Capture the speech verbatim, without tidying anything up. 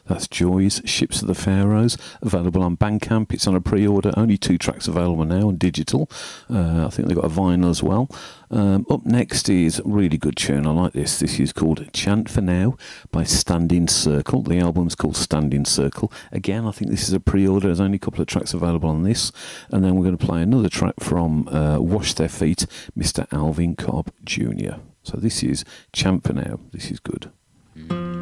That's Joy's Ships of the Pharaohs, available on Bandcamp. It's on a pre-order. Only two tracks available now on digital. Uh, I think they've got a vinyl as well. Um, up next is a really good tune. I like this. This is called Chant for Now by Standing Circle. The album's called Standing Circle. Again, I think this is a pre-order. There's only a couple of tracks available on this. And then we're going to play another track from uh, Wash Their Feet, Mister Alvin Cobb Junior So this is Chant for Now. This is good.